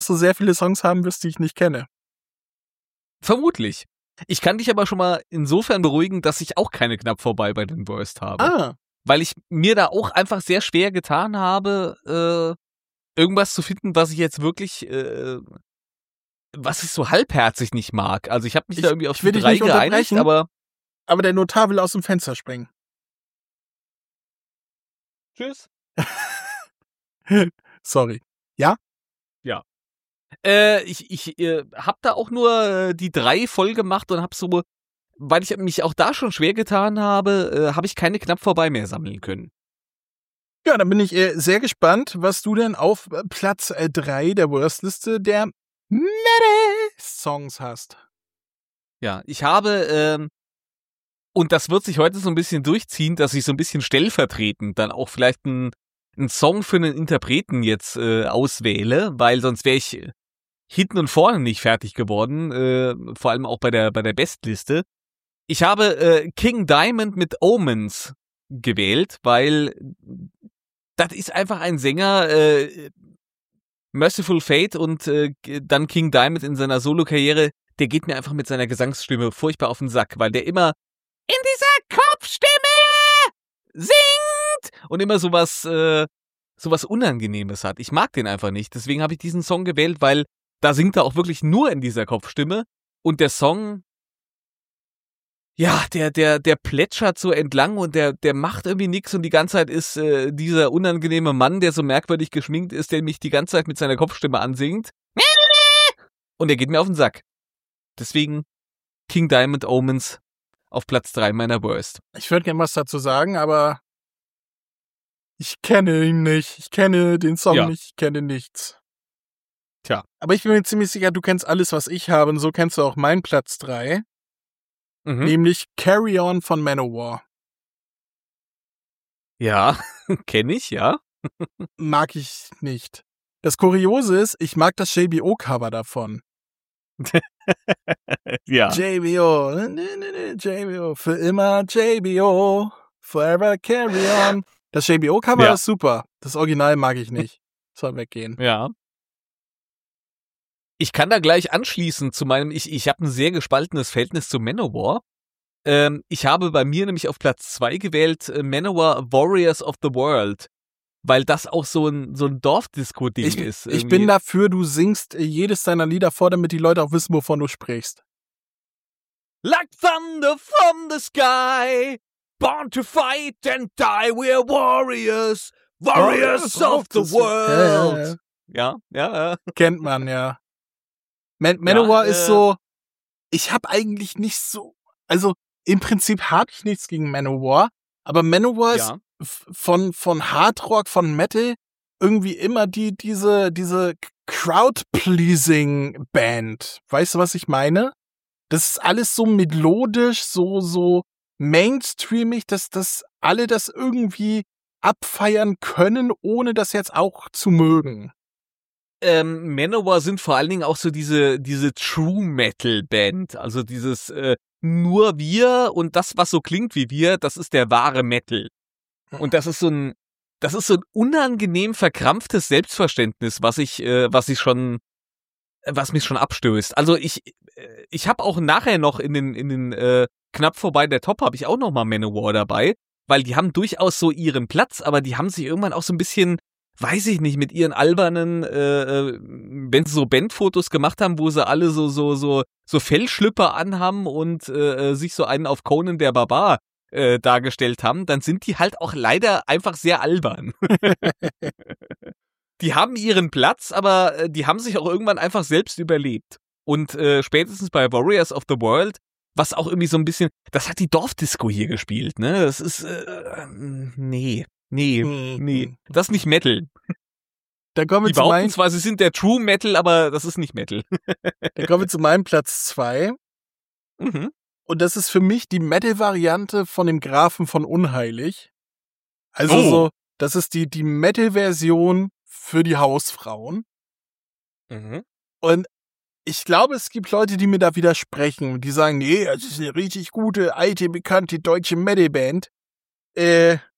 du sehr viele Songs haben wirst, die ich nicht kenne. Vermutlich. Ich kann dich aber schon mal insofern beruhigen, dass ich auch keine knapp vorbei bei den Worst habe. Ah, Weil ich mir da auch einfach sehr schwer getan habe, irgendwas zu finden, was ich jetzt wirklich, was ich so halbherzig nicht mag. Also ich habe mich da irgendwie auf ich will die dich 3 nicht geeinigt, unterbrechen. aber aber der Notar will aus dem Fenster springen. tschüss. Sorry. Ja? Ja. Ich habe da auch nur die 3 voll gemacht und habe so, weil ich mich auch da schon schwer getan habe, habe ich keine knapp vorbei mehr sammeln können. Ja, dann bin ich sehr gespannt, was du denn auf Platz 3 der Worst-Liste der Metal-Songs hast. Ja, ich habe, und das wird sich heute so ein bisschen durchziehen, dass ich so ein bisschen stellvertretend dann auch vielleicht einen Song für einen Interpreten jetzt auswähle, weil sonst wäre ich hinten und vorne nicht fertig geworden, vor allem auch bei der Bestliste. Ich habe King Diamond mit Omens gewählt, weil das ist einfach ein Sänger, Merciful Fate und dann King Diamond in seiner Solo-Karriere, der geht mir einfach mit seiner Gesangsstimme furchtbar auf den Sack, weil der immer in dieser Kopfstimme singt und immer sowas Unangenehmes hat. Ich mag den einfach nicht, deswegen habe ich diesen Song gewählt, weil da singt er auch wirklich nur in dieser Kopfstimme und der Song, ja, der plätschert so entlang und der macht irgendwie nix und die ganze Zeit ist dieser unangenehme Mann, der so merkwürdig geschminkt ist, der mich die ganze Zeit mit seiner Kopfstimme ansingt. Und der geht mir auf den Sack. Deswegen King Diamond Omens auf Platz 3 meiner Worst. Ich würde gerne was dazu sagen, aber ich kenne ihn nicht. Ich kenne den Song nicht. Ich kenne nichts. Tja. Aber ich bin mir ziemlich sicher, du kennst alles, was ich habe und so kennst du auch meinen Platz 3. Nämlich Carry On von Manowar. Ja, kenne ich, ja. Mag ich nicht. Das Kuriose ist, ich mag das JBO-Cover davon. Ja. JBO, JBO, für immer JBO, forever carry on. Das JBO-Cover ist super. Das Original mag ich nicht. Soll weggehen. Ja. Ich kann da gleich anschließen zu meinem, ich habe ein sehr gespaltenes Verhältnis zu Manowar. Ich habe bei mir nämlich auf Platz 2 gewählt Manowar Warriors of the World, weil das auch so ein Dorfdisco-Ding ist. Ich bin dafür, du singst jedes deiner Lieder vor, damit die Leute auch wissen, wovon du sprichst. Like thunder from the sky, born to fight and die, we're warriors, warriors of the world. Ja. Kennt man, ja. Manowar ist so, ich habe eigentlich nicht so, also im Prinzip habe ich nichts gegen Manowar, aber Manowar ist von Hardrock, von Metal irgendwie immer diese Crowd-Pleasing-Band. Weißt du, was ich meine? Das ist alles so melodisch, so mainstreamig, dass alle das irgendwie abfeiern können, ohne das jetzt auch zu mögen. Manowar sind vor allen Dingen auch so diese True Metal Band, also dieses nur wir und das, was so klingt wie wir, das ist der wahre Metal. Und das ist so ein unangenehm verkrampftes Selbstverständnis, was mich schon abstößt. Also ich habe auch nachher noch in den knapp vorbei der Top habe ich auch noch mal Manowar dabei, weil die haben durchaus so ihren Platz, aber die haben sich irgendwann auch so ein bisschen, weiß ich nicht, mit ihren albernen, wenn sie so Bandfotos gemacht haben, wo sie alle so Fellschlüpper anhaben und sich so einen auf Conan der Barbar dargestellt haben, dann sind die halt auch leider einfach sehr albern. Die haben ihren Platz, aber die haben sich auch irgendwann einfach selbst überlebt. Und spätestens bei Warriors of the World, was auch irgendwie so ein bisschen, das hat die Dorfdisco hier gespielt, ne? Das ist, nee. Das ist nicht Metal. Dann kommen wir die behaupten zwar, sie sind der True Metal, aber das ist nicht Metal. Dann kommen wir zu meinem Platz 2. Und das ist für mich die Metal-Variante von dem Grafen von Unheilig. Also das ist die Metal-Version für die Hausfrauen. Und ich glaube, es gibt Leute, die mir da widersprechen und die sagen, nee, das ist eine richtig gute, alte, bekannte deutsche Metal-Band.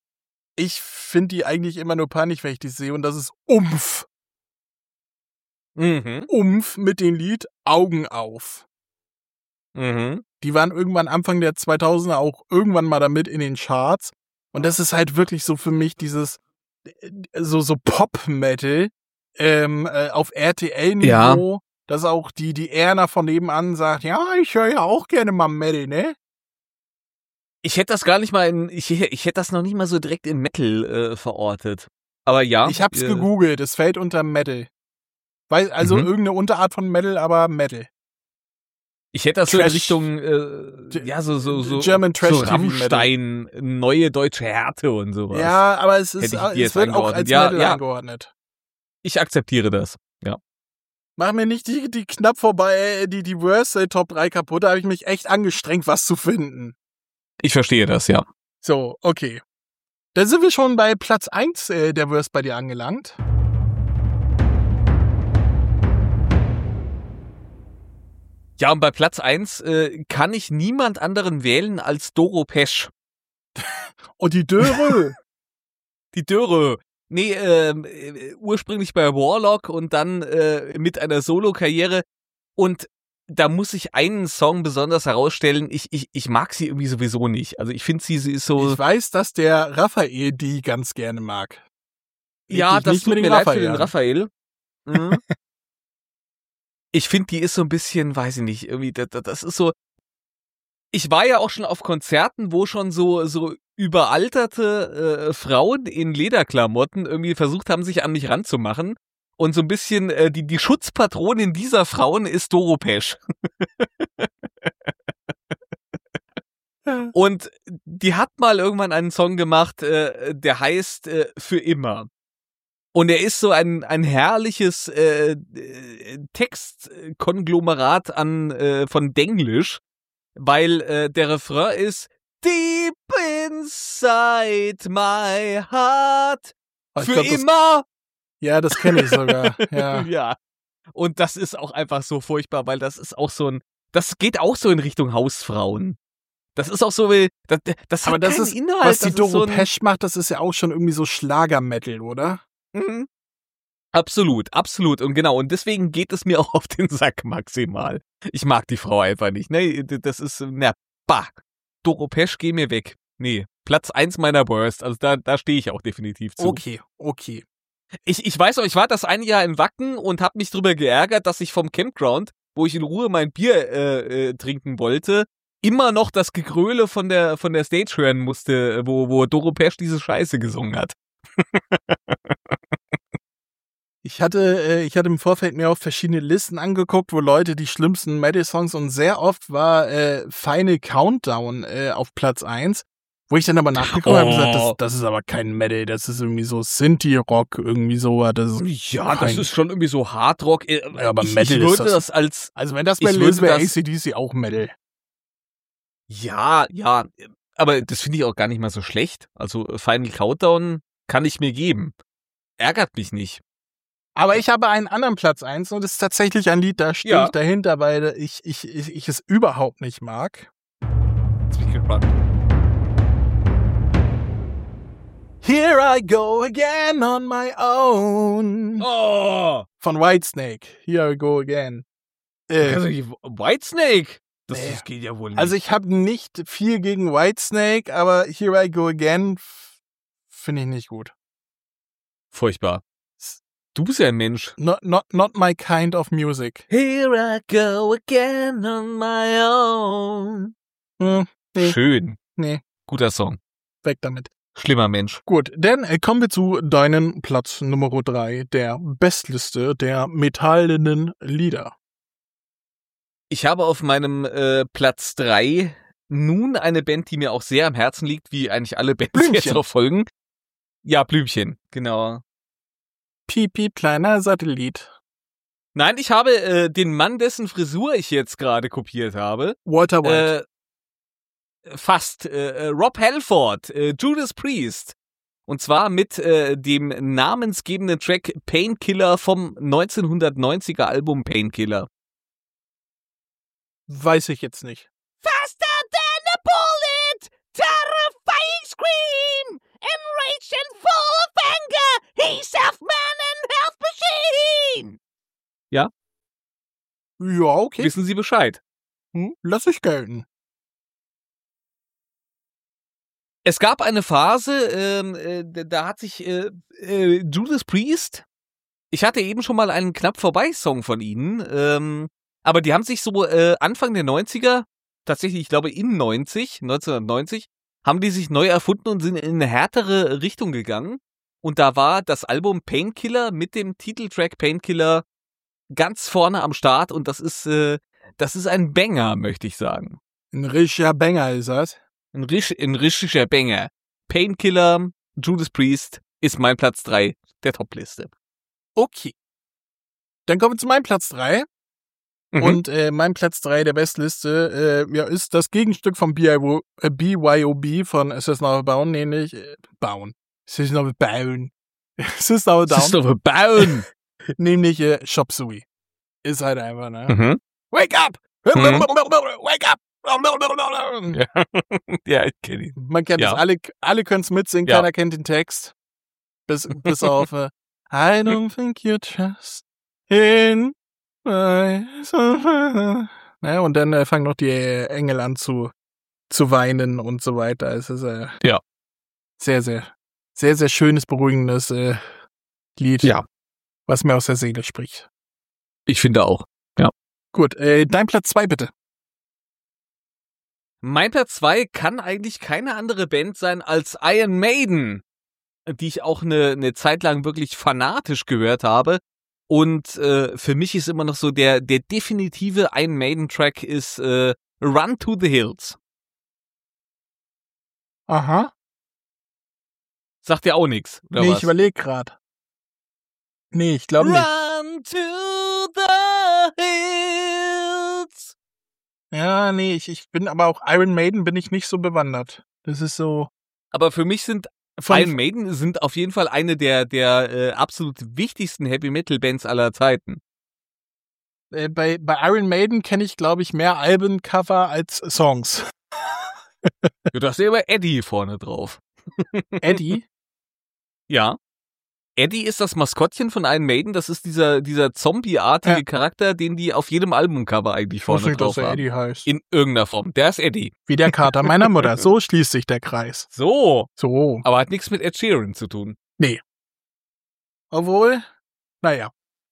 Ich finde die eigentlich immer nur peinlich, wenn ich die sehe, und das ist Umf. Umf mit dem Lied Augen auf. Die waren irgendwann Anfang der 2000er auch irgendwann mal damit in den Charts. Und das ist halt wirklich so für mich dieses so Pop-Metal auf RTL-Niveau, dass auch die Erna von nebenan sagt, ja, ich höre ja auch gerne mal Metal, ne? Ich hätte das gar nicht mal ich hätte das noch nicht mal so direkt in Metal verortet. Aber ja. Ich hab's gegoogelt, es fällt unter Metal. Also irgendeine Unterart von Metal, aber Metal. Ich hätte das so in Richtung, so German Trash so Rammstein, neue deutsche Härte und sowas. Ja, aber es wird auch als Metal eingeordnet. Ich akzeptiere das, ja. Mach mir nicht die knapp vorbei, die Worst Top 3 kaputt, da habe ich mich echt angestrengt, was zu finden. Ich verstehe das, ja. So, okay. Dann sind wir schon bei Platz 1 der Worst bei dir angelangt. Ja, und bei Platz 1 kann ich niemand anderen wählen als Doro Pesch. Und die Döre. Die Döre. Nee, ursprünglich bei Warlock und dann mit einer Solo-Karriere. Und da muss ich einen Song besonders herausstellen. Ich mag sie irgendwie sowieso nicht. Also ich finde sie ist so... Ich weiß, dass der Raphael die ganz gerne mag. Ja, das tut mir leid für den Raphael. Mhm. Ich finde, die ist so ein bisschen, weiß ich nicht, irgendwie, das ist so. Ich war ja auch schon auf Konzerten, wo schon so überalterte Frauen in Lederklamotten irgendwie versucht haben, sich an mich ranzumachen. Und so ein bisschen die Schutzpatronin dieser Frauen ist Doro Pesch. Und die hat mal irgendwann einen Song gemacht, der heißt Für immer. Und er ist so ein herrliches Textkonglomerat von Denglisch, weil der Refrain ist Deep inside my heart. Für immer. Ja, das kenne ich sogar. Ja. Ja. Und das ist auch einfach so furchtbar, weil das ist auch das geht auch so in Richtung Hausfrauen. Das ist auch so wie, das aber hat das keinen ist, Inhalt. was die Doro Pesch macht, das ist ja auch schon irgendwie so Schlager-Metal, oder? Mhm. Absolut. Und genau, und deswegen geht es mir auch auf den Sack maximal. Ich mag die Frau einfach nicht. Ne, das ist, Doro Pesch, geh mir weg. Nee, Platz 1 meiner Worst. Also da stehe ich auch definitiv zu. Okay. Ich weiß auch, ich war das eine Jahr in Wacken und habe mich drüber geärgert, dass ich vom Campground, wo ich in Ruhe mein Bier trinken wollte, immer noch das Gegröle von der Stage hören musste, wo Doro Pesch diese Scheiße gesungen hat. Ich hatte im Vorfeld mir auch verschiedene Listen angeguckt, wo Leute die schlimmsten Metal-Songs, und sehr oft war Final Countdown auf Platz 1, wo ich dann aber nachgeguckt habe und gesagt, das ist aber kein Metal, das ist irgendwie so Synthie-Rock, irgendwie so. Das ist schon irgendwie so Hardrock. Ja, aber Metal ich würde das als... Also wenn das Metal ist, wäre AC/DC auch Metal. Ja, aber das finde ich auch gar nicht mal so schlecht. Also Final Countdown kann ich mir geben. Ärgert mich nicht. Aber ich habe einen anderen Platz 1 und das ist tatsächlich ein Lied, da stehe ich dahinter, weil ich es überhaupt nicht mag. Jetzt bin ich gespannt. Here I go again on my own. Oh! Von Whitesnake. Here I go again. Also Whitesnake? Das geht ja wohl nicht. Also ich habe nicht viel gegen Whitesnake, aber Here I go again finde ich nicht gut. Furchtbar. Du bist ja ein Mensch. Not my kind of music. Here I go again on my own. Nee. Schön. Nee. Guter Song. Weg damit. Schlimmer Mensch. Gut, dann kommen wir zu deinem Platz Nummer 3 der Bestliste der metallenen Lieder. Ich habe auf meinem Platz 3 nun eine Band, die mir auch sehr am Herzen liegt, wie eigentlich alle Bands Blümchen. jetzt auch folgen. Ja, Blümchen, genau. Piep, kleiner Satellit. Nein, ich habe den Mann, dessen Frisur ich jetzt gerade kopiert habe. Walter White. Fast. Rob Halford, Judas Priest. Und zwar mit dem namensgebenden Track Painkiller vom 1990er Album Painkiller. Weiß ich jetzt nicht. Faster than a bullet, terrifying scream, enraged and full of anger, he's half man and half machine. Ja? Ja, okay. Wissen Sie Bescheid? Lass ich gelten. Es gab eine Phase, da hat sich Judas Priest, ich hatte eben schon mal einen knapp vorbei Song von ihnen, aber die haben sich so Anfang der 90er, tatsächlich, ich glaube 1990, haben die sich neu erfunden und sind in eine härtere Richtung gegangen. Und da war das Album Painkiller mit dem Titeltrack Painkiller ganz vorne am Start und das ist ein Banger, möchte ich sagen. Ein richtiger Banger ist das. Ein richtiger Banger. Painkiller, Judas Priest ist mein Platz 3 der Topliste. Okay. Dann kommen wir zu meinem Platz 3. Und mein Platz 3 der Bestliste ist das Gegenstück von BYOB von System of a Down, nämlich System of a Down. System of a Down. System of a Down. Nämlich Chop Suey. Ist halt einfach, ne? Wake up! Wake up! Ja, ich kenne ihn. Man kennt es, alle können es mitsingen, keiner kennt den Text. Bis auf I don't think you're just in my soul. Ja, und dann fangen noch die Engel an zu weinen und so weiter. Es ist sehr, sehr, sehr, sehr schönes, beruhigendes Lied, was mir aus der Seele spricht. Ich finde auch. Ja. Gut, dein Platz 2 bitte. Mein Platz 2 kann eigentlich keine andere Band sein als Iron Maiden, die ich auch eine Zeit lang wirklich fanatisch gehört habe. Und für mich ist immer noch so der definitive Iron Maiden-Track ist Run to the Hills. Aha. Sagt dir auch nichts, oder nee, was? Ich überlege gerade. Nee, ich glaube nicht. Run to the Hills. Ja, nee, ich bin aber auch Iron Maiden bin ich nicht so bewandert. Das ist so. Aber für mich sind Iron Maiden sind auf jeden Fall eine der absolut wichtigsten Heavy Metal Bands aller Zeiten. Bei Iron Maiden kenne ich, glaube ich, mehr Albencover als Songs. Da ist ja aber Eddie vorne drauf. Eddie? Ja. Eddie ist das Maskottchen von Iron Maiden. Das ist dieser zombieartige Charakter, den die auf jedem Albumcover eigentlich vorne drauf haben. Eddie heißt. In irgendeiner Form. Der ist Eddie. Wie der Kater meiner Mutter. So schließt sich der Kreis. So. So. Aber hat nichts mit Ed Sheeran zu tun. Nee. Obwohl, naja.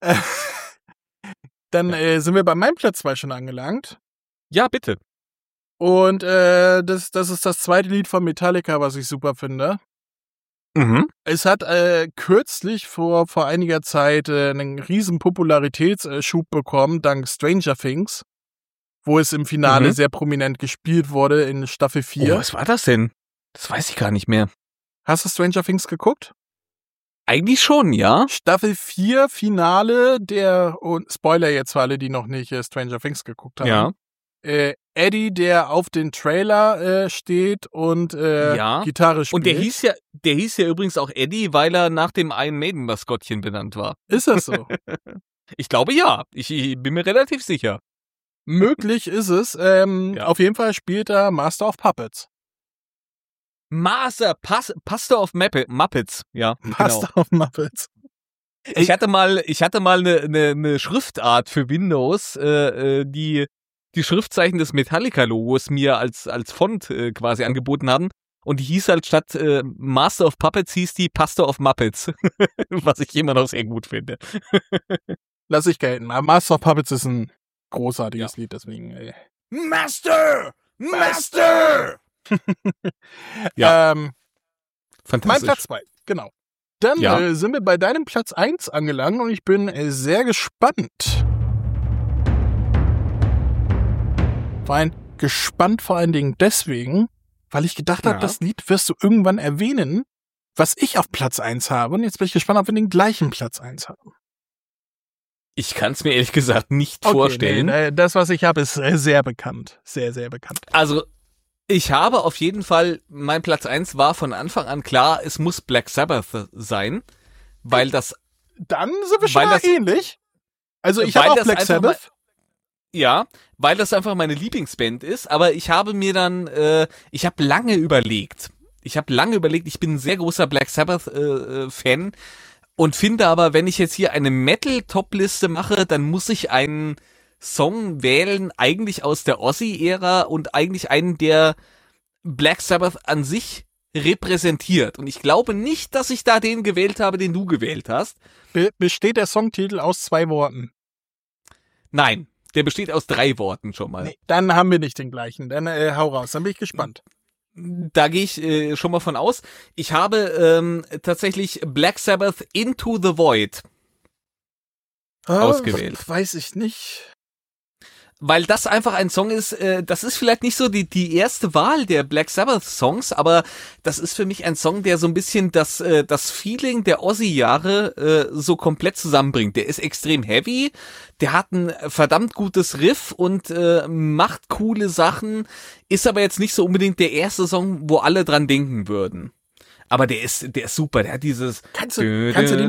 Dann sind wir bei meinem Platz 2 schon angelangt. Ja, bitte. Und das ist das zweite Lied von Metallica, was ich super finde. Es hat kürzlich vor einiger Zeit einen riesen Popularitätsschub bekommen, dank Stranger Things, wo es im Finale sehr prominent gespielt wurde in Staffel 4. Oh, was war das denn? Das weiß ich gar nicht mehr. Hast du Stranger Things geguckt? Eigentlich schon, ja. Staffel 4 Finale und Spoiler jetzt für alle, die noch nicht Stranger Things geguckt haben. Ja. Eddie, der auf den Trailer steht und Gitarre spielt. Und der hieß ja übrigens auch Eddie, weil er nach dem Iron Maiden Maskottchen benannt war. Ist das so? Ich glaube ja. Ich bin mir relativ sicher. Möglich ist es. Auf jeden Fall spielt er Master of Puppets. Pastor of Muppets. Ja, Master of Muppets. Ich hatte mal eine Schriftart für Windows, die Schriftzeichen des Metallica-Logos mir als Font quasi angeboten haben. Und die hieß halt statt Master of Puppets hieß die Pastor of Muppets. Was ich immer noch sehr gut finde. Lass ich gelten. Aber Master of Puppets ist ein großartiges Lied, deswegen. Master! Ja. Fantastisch. Mein Platz 2, genau. Dann sind wir bei deinem Platz 1 angelangt und ich bin sehr gespannt. Gespannt vor allen Dingen deswegen, weil ich gedacht habe, das Lied wirst du irgendwann erwähnen, was ich auf Platz 1 habe. Und jetzt bin ich gespannt, ob wir den gleichen Platz 1 haben. Ich kann es mir ehrlich gesagt nicht vorstellen. Nee, das, was ich habe, ist sehr bekannt. Sehr, sehr bekannt. Also, ich habe auf jeden Fall, mein Platz 1 war von Anfang an klar, es muss Black Sabbath sein, weil das... Dann sind wir schon mal ähnlich. Also ich habe auch Black Sabbath. Ja, weil das einfach meine Lieblingsband ist, aber ich habe mir dann, ich habe lange überlegt, ich bin ein sehr großer Black Sabbath Fan Und finde aber, wenn ich jetzt hier eine Metal-Top-Liste mache, dann muss ich einen Song wählen, eigentlich aus der Ozzy-Ära und eigentlich einen, der Black Sabbath an sich repräsentiert. Und ich glaube nicht, dass ich da den gewählt habe, den du gewählt hast. Besteht der Songtitel aus 2 Worten? Nein, der besteht aus 3 Worten schon mal. Nee, dann haben wir nicht den gleichen. Dann hau raus, dann bin ich gespannt. Da gehe ich schon mal von aus. Ich habe tatsächlich Black Sabbath Into the Void ausgewählt. Weiß ich nicht. Weil das einfach ein Song ist, das ist vielleicht nicht so die erste Wahl der Black Sabbath Songs, aber das ist für mich ein Song, der so ein bisschen das Feeling der Ozzy-Jahre so komplett zusammenbringt. Der ist extrem heavy, der hat ein verdammt gutes Riff und macht coole Sachen, ist aber jetzt nicht so unbedingt der erste Song, wo alle dran denken würden. Aber der ist super, der hat dieses... Kannst du den